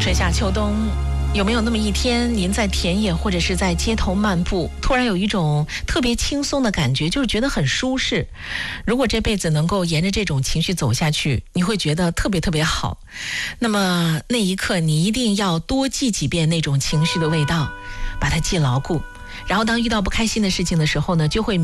春夏秋冬，有没有那么一天，您在田野或者是在街头漫步，突然有一种特别轻松的感觉，就是觉得很舒适。如果这辈子能够沿着这种情绪走下去，你会觉得特别特别好。那么那一刻，你一定要多记几遍那种情绪的味道，把它记牢固。然后当遇到不开心的事情的时候呢，就会